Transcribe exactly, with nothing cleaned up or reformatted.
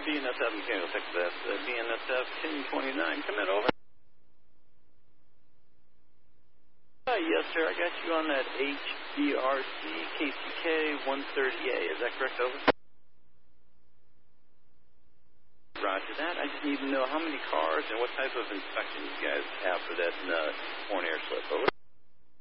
B N S F Mechanical Success, uh, B N S F ten twenty-nine, come in, over. Uh, yes, sir, I got you on that H D R C K C K one thirty A, is that correct, over? Roger that. I just need to know how many cars and what type of inspection you guys have for that uh, horn air slip, over.